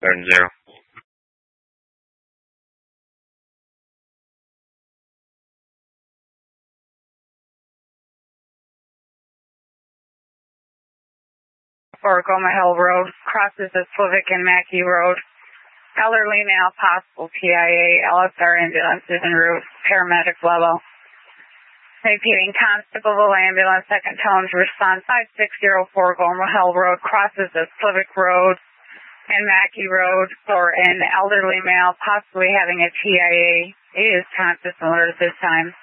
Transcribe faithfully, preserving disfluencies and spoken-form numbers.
Turn zero. For Goma Hill Road, crosses at Slivic and Mackey Road. Elderly male, possible P I A, L S R ambulance is en route, paramedic level. Repeating, Constable ambulance, second tone to respond five six zero four Goma Hill Road, crosses at Slivic Road and Mackey Road for an elderly male, possibly having a T I A. He is conscious and alert at this time.